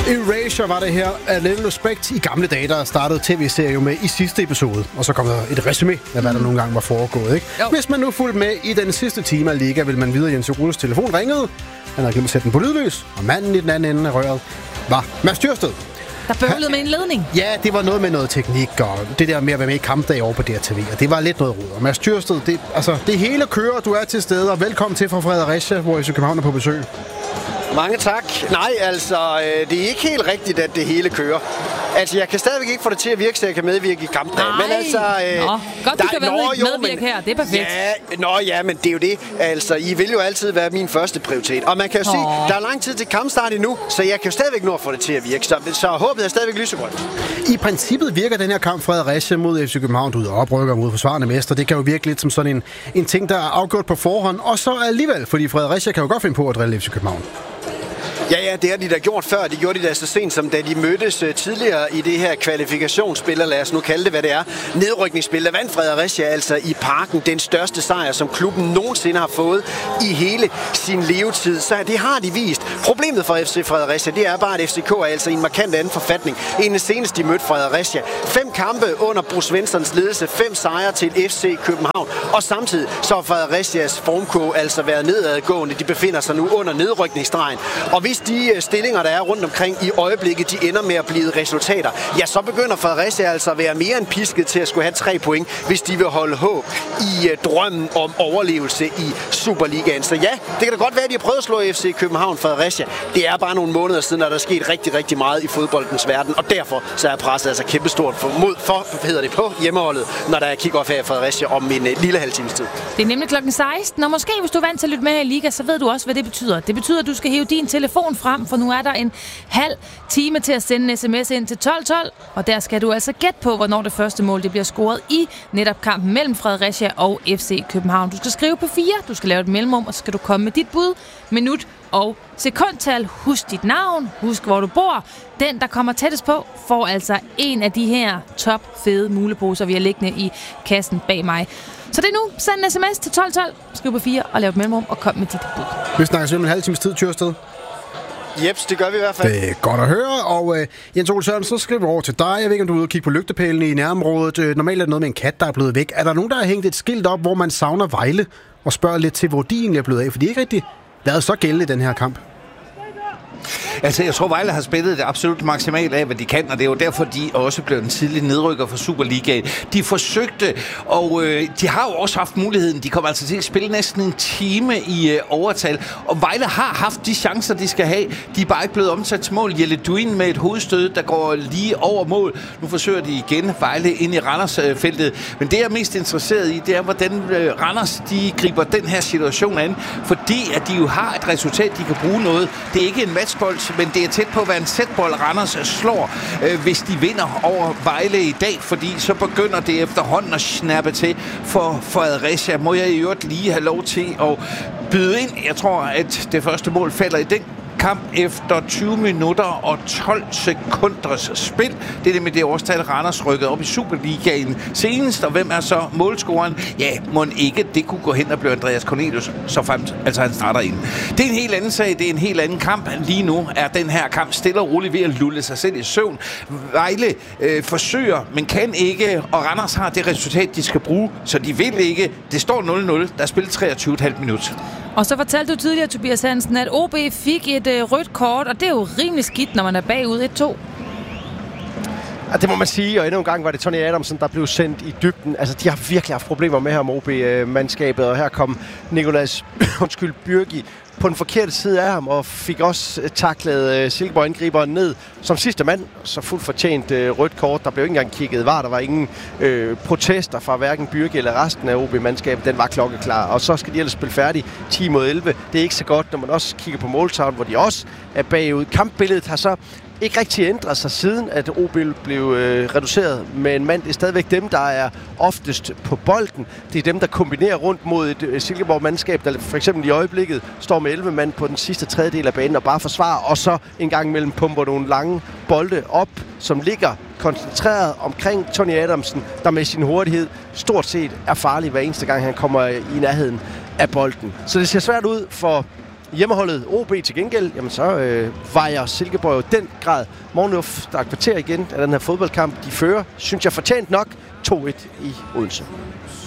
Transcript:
Erasure var det her af Little Respect. I gamle dage, der startede tv-serie med i sidste episode. Og så kom der et resume af, hvad der nogle gange var foregået. Ikke? Hvis man nu fulgte med i den sidste time af Liga, vil man vide, at Jens Rulles telefon ringede. Han havde glemt at sætte den på lydløs. Og manden i den anden ende af røret var Mads Tyrsted. Der bøvlede med en ledning. Ja, det var noget med noget teknik, og det der med at være med i kampdag over på DRTV, og det var lidt noget rod. Og Mads Tyrsted, det hele kører, du er til stede, og velkommen til fra Fredericia, hvor FC København er på besøg. Mange tak. Nej, altså, det er ikke helt rigtigt, at det hele kører. Altså, jeg kan stadigvæk ikke få det til at virke, så jeg kan medvirke i kampdag. Men altså... godt, du kan medvirke her. Det er perfekt. Ja, men det er jo det. Altså, I vil jo altid være min første prioritet. Og man kan jo se, der er lang tid til kampstart endnu, så jeg kan jo stadigvæk nå at få det til at virke. Så håbet er stadigvæk lysegrønt. I princippet virker den her kamp Fredericia mod FC København, du er oprykker mod forsvarende mester. Det kan jo virke lidt som sådan en ting, der er afgjort på forhånd. Og så alligevel, fordi Fredericia kan jo godt finde på at drille FC København. Ja, det har de da gjort før. De gjorde de da så sent som da de mødtes tidligere i det her kvalifikationsspil, lad os nu kalde det, hvad det er. Nedrykningsspil, der vandt Fredericia altså i Parken den største sejr, som klubben nogensinde har fået i hele sin levetid. Så det har de vist. Problemet for FC Fredericia, det er bare, at FCK er altså i en markant anden forfatning. En senest de mødte Fredericia. 5 kampe under Bruce Svenssons ledelse, 5 sejre til FC København. Og samtidig så har Fredericias formkurve altså været nedadgående. De befinder sig nu under nedrykningsstregen. Og hvis de stillinger, der er rundt omkring i øjeblikket, de ender med at blive resultater, ja, så begynder Fredericia altså at være mere end pisket til at skulle have 3 point, hvis de vil holde håb i drømmen om overlevelse i Superligaen. Så ja, det kan da godt være, at de har prøvet at slå FC København Fredericia. Det er bare nogle måneder siden, at der er sket rigtig, rigtig meget i fodboldens verden, og derfor så er presset altså kæmpestort på hjemmeholdet, når der er kick-off her i Fredericia om en lille halv times tid. Det er nemlig klokken 16, og måske hvis du er vant til at lytte med her i Liga, så ved du også, hvad det betyder. Det betyder, at du skal hæve din telefon frem, for nu er der en halv time til at sende en sms ind til 1212, og der skal du altså gætte på, hvornår det første mål det bliver scoret i netop kampen mellem Fredericia og FC København. Du skal skrive på 4, du skal lave et mellemrum, og så skal du komme med dit bud, minut og sekundtal. Husk dit navn, husk hvor du bor. Den, der kommer tættest på, får altså en af de her top fede muleposer, vi har liggende i kassen bag mig. Så det er nu. Send en sms til 1212, skriv på 4 og lav et mellemrum og kom med dit bud. Vi snakker simpelthen en halv times tid, Tyrsted. Jeps, det gør vi i hvert fald. Det er godt at høre, og Jens Ole Sørensen, så skriver vi over til dig. Jeg ved ikke, om du er ude og kigge på lygtepælene i nærområdet. Normalt er det noget med en kat, der er blevet væk. Er der nogen, der har hængt et skilt op, hvor man savner Vejle, og spørger lidt til, hvor de egentlig er blevet af? For de er ikke rigtig været så gældende i den her kamp. Altså, jeg tror, Vejle har spillet det absolut maksimalt af, hvad de kan, og det er jo derfor, de også blev en tidlig nedrykker for Superligaen. De forsøgte, og de har jo også haft muligheden. De kommer altså til at spille næsten en time i overtal, og Vejle har haft de chancer, de skal have. De er bare ikke blevet omsat til mål. Jelle Duin med et hovedstød, der går lige over mål. Nu forsøger de igen Vejle ind i Randers-feltet. Men det, jeg er mest interesseret i, det er, hvordan Randers de griber den her situation an, fordi at de jo har et resultat, de kan bruge noget. Det er ikke en matchbold, men det er tæt på at være en sætbold, Randers slår, hvis de vinder over Vejle i dag, fordi så begynder det efterhånden at snappe til for Fredericia. Må jeg i øvrigt lige have lov til at byde ind? Jeg tror, at det første mål falder i den kamp efter 20 minutter og 12 sekunders spil. Det er det med det årstal, Randers rykket op i Superligaen senest, og hvem er så målscoreren? Ja, må ikke det kunne gå hen og blive Andreas Cornelius, så fremt, altså han starter ind. Det er en helt anden sag, det er en helt anden kamp. Lige nu er den her kamp stille og roligt ved at lulle sig selv i søvn. Vejle forsøger, men kan ikke, og Randers har det resultat, de skal bruge, så de vil ikke. Det står 0-0, der er spillet 23,5 minutter. Og så fortalte du tidligere, Tobias Hansen, at OB fik et rødt kort, og det er jo rimelig skidt, når man er bagud 1-2. Ja, det må man sige, og endnu en gang var det Tony Adamsen, der blev sendt i dybden. Altså, de har virkelig haft problemer med ham, OB-mandskabet, og her kom Nicolas Bürgi på den forkerte side af ham, og fik også taklet Silkeborg-angriberen ned som sidste mand. Så fuldt fortjent rødt kort. Der blev ikke engang kigget var. Der var ingen protester fra hverken Bürgi eller resten af OB-mandskabet. Den var klokkeklar. Og så skal de ellers spille færdig 10 mod 11. Det er ikke så godt, når man også kigger på måltavlen, hvor de også er bagud. Kampbilledet har så ikke rigtig ændret sig siden, at OB blev reduceret med en mand. Det er stadigvæk dem, der er oftest på bolden. Det er dem, der kombinerer rundt mod et Silkeborg-mandskab, der for eksempel i øjeblikket står med 11 mand på den sidste tredjedel af banen og bare forsvarer, og så en gang imellem pumper nogle lange bolde op, som ligger koncentreret omkring Tony Adamsen, der med sin hurtighed stort set er farlig hver eneste gang, han kommer i nærheden af bolden. Så det ser svært ud for Hjemmeholdet OB til gengæld, jamen så vejer Silkeborg i den grad morgenluft. Der er kvarter igen af den her fodboldkamp. De fører, synes jeg, fortjent nok 2-1 i Odense.